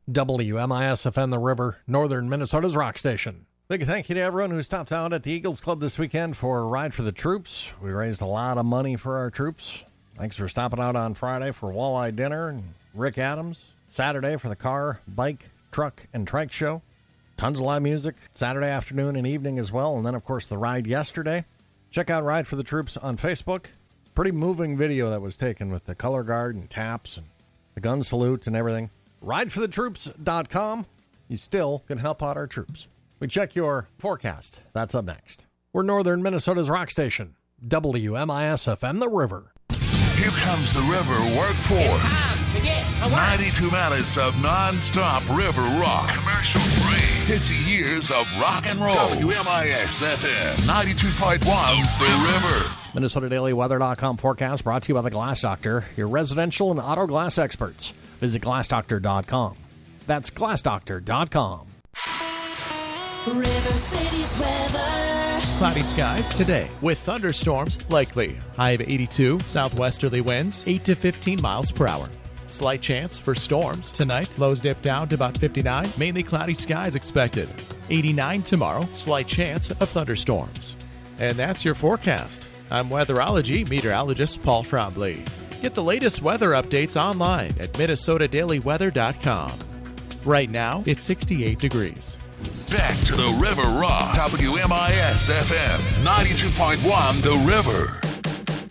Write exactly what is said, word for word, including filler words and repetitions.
W M I S F M The River, northern Minnesota's rock station. Big thank you to everyone who stopped out at the Eagles Club this weekend for a Ride for the Troops. We raised a lot of money for our troops. Thanks for stopping out on Friday for Walleye Dinner and Rick Adams. Saturday for the car, bike, truck, and trike show. Tons of live music Saturday afternoon and evening as well. And then, of course, the ride yesterday. Check out Ride for the Troops on Facebook. Pretty moving video that was taken with the color guard and taps and the gun salutes and everything. ride for the troops dot com. You still can help out our troops. We check your forecast. That's up next. We're northern Minnesota's rock station, W M I S F M The River. Here comes the River Workforce. It's time to get to work. ninety-two minutes of non-stop river rock. Commercial free. fifty years of rock and roll. W M I S F M ninety-two point one The River. Minnesota Daily Weather dot com forecast brought to you by the Glass Doctor, your residential and auto glass experts. Visit glass doctor dot com. That's glass doctor dot com. River City's weather. Cloudy skies today with thunderstorms likely. High of eighty-two, southwesterly winds eight to fifteen miles per hour. Slight chance for storms tonight. Lows dip down to about fifty-nine. Mainly cloudy skies expected. eighty-nine tomorrow. Slight chance of thunderstorms. And that's your forecast. I'm weatherology meteorologist Paul Trombley. Get the latest weather updates online at Minnesota Daily Weather dot com. Right now, it's sixty-eight degrees. Back to the River Rock. W M I S F M ninety-two point one The River.